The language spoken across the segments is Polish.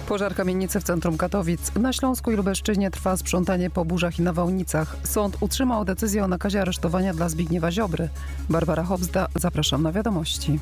Pożar kamienicy w centrum Katowic. Na Śląsku i Lubelszczyźnie trwa sprzątanie po burzach i nawałnicach. Sąd utrzymał decyzję o nakazie aresztowania dla Zbigniewa Ziobry. Barbara Hobzda, zapraszam na wiadomości.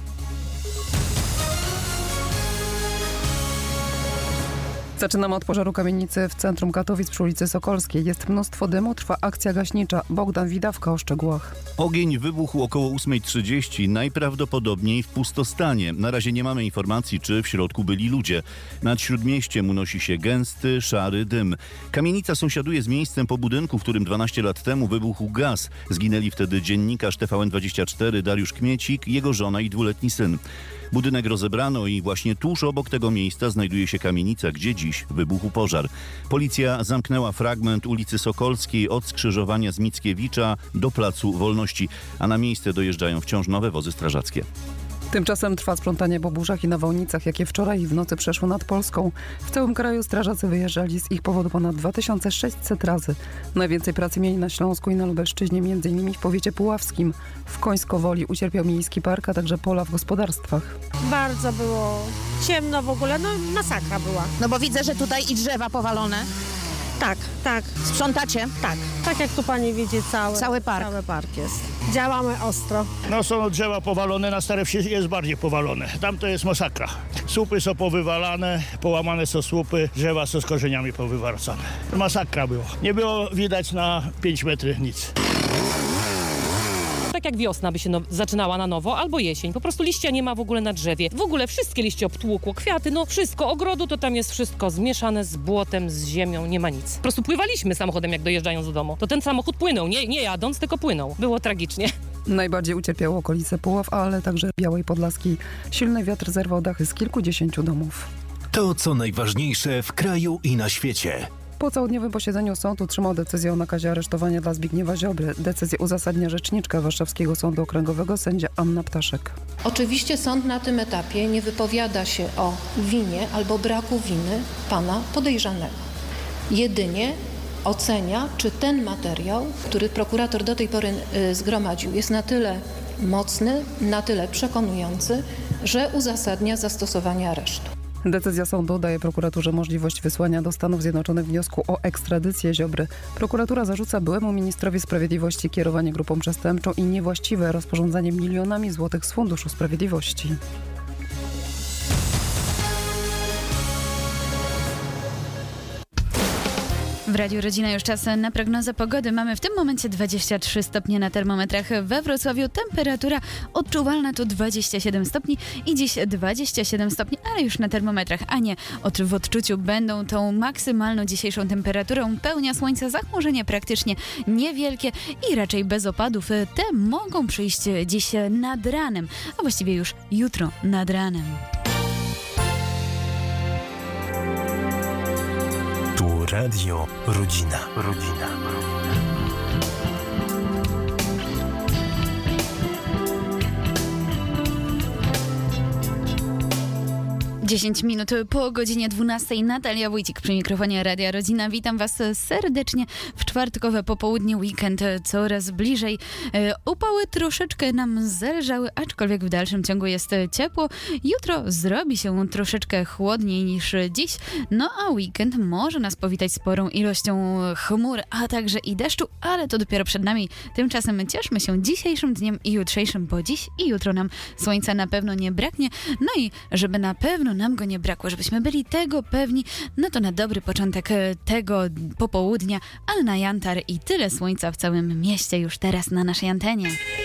Zaczynamy od pożaru kamienicy w centrum Katowic przy ulicy Sokolskiej. Jest mnóstwo dymu, trwa akcja gaśnicza. Bogdan Widawka o szczegółach. Ogień wybuchł około 8:30, najprawdopodobniej w pustostanie. Na razie nie mamy informacji, czy w środku byli ludzie. Nad Śródmieściem unosi się gęsty, szary dym. Kamienica sąsiaduje z miejscem po budynku, w którym 12 lat temu wybuchł gaz. Zginęli wtedy dziennikarz TVN24 Dariusz Kmiecik, jego żona i 2-letni syn. Budynek rozebrano i właśnie tuż obok tego miejsca znajduje się kamienica, gdzie dziś wybuchł pożar. Policja zamknęła fragment ulicy Sokolskiej od skrzyżowania z Mickiewicza do Placu Wolności, a na miejsce dojeżdżają wciąż nowe wozy strażackie. Tymczasem trwa sprzątanie po burzach i nawałnicach, jakie wczoraj i w nocy przeszły nad Polską. W całym kraju strażacy wyjeżdżali z ich powodu ponad 2600 razy. Najwięcej pracy mieli na Śląsku i na Lubelszczyźnie, m.in. w powiecie puławskim. W Końskowoli ucierpiał miejski park, a także pola w gospodarstwach. Bardzo było ciemno w ogóle, masakra była. No bo widzę, że tutaj i drzewa powalone. Tak. Sprzątacie? Tak jak tu pani widzi, Cały park. Cały park jest. Działamy ostro. Są drzewa powalone, na Stare Wsi jest bardziej powalone. Tam to jest masakra. Słupy są powywalane, połamane są słupy, drzewa są z korzeniami powywracane. Masakra było. Nie było widać na 5 metrów nic. Tak jak wiosna by się zaczynała na nowo, albo jesień. Po prostu liścia nie ma w ogóle na drzewie. W ogóle wszystkie liście obtłukło, kwiaty, wszystko. Ogrodu to tam jest wszystko zmieszane z błotem, z ziemią, nie ma nic. Po prostu pływaliśmy samochodem, jak dojeżdżając do domu. To ten samochód płynął, nie jadąc, tylko płynął. Było tragicznie. Najbardziej ucierpiało okolice Puław, ale także Białej Podlaskiej. Silny wiatr zerwał dachy z kilkudziesięciu domów. To, co najważniejsze w kraju i na świecie. Po całodniowym posiedzeniu sąd utrzymał decyzję o nakazie aresztowania dla Zbigniewa Ziobry. Decyzję uzasadnia rzeczniczka Warszawskiego Sądu Okręgowego sędzia Anna Ptaszek. Oczywiście sąd na tym etapie nie wypowiada się o winie albo braku winy pana podejrzanego. Jedynie ocenia, czy ten materiał, który prokurator do tej pory zgromadził, jest na tyle mocny, na tyle przekonujący, że uzasadnia zastosowanie aresztu. Decyzja sądu daje prokuraturze możliwość wysłania do Stanów Zjednoczonych wniosku o ekstradycję Ziobry. Prokuratura zarzuca byłemu ministrowi sprawiedliwości kierowanie grupą przestępczą i niewłaściwe rozporządzanie milionami złotych z Funduszu Sprawiedliwości. W Radiu Rodzina już czas na prognozę pogody. Mamy w tym momencie 23 stopnie na termometrach. We Wrocławiu temperatura odczuwalna to 27 stopni i dziś 27 stopni, ale już na termometrach, a nie w odczuciu będą tą maksymalną dzisiejszą temperaturą. Pełnia słońca, zachmurzenie praktycznie niewielkie i raczej bez opadów. Te mogą przyjść dziś nad ranem, a właściwie już jutro nad ranem. Radio Rodzina. 10 minut po godzinie 12. Natalia Wójcik przy mikrofonie Radia Rodzina. Witam Was serdecznie w czwartkowe popołudnie, weekend coraz bliżej. Upały troszeczkę nam zależały, aczkolwiek w dalszym ciągu jest ciepło. Jutro zrobi się troszeczkę chłodniej niż dziś, a weekend może nas powitać sporą ilością chmur, a także i deszczu, ale to dopiero przed nami. Tymczasem cieszmy się dzisiejszym dniem i jutrzejszym, bo dziś i jutro nam słońca na pewno nie braknie. I żeby na pewno nam go nie brakło, żebyśmy byli tego pewni, to na dobry początek tego popołudnia Anna Jantar i tyle słońca w całym mieście już teraz na naszej antenie.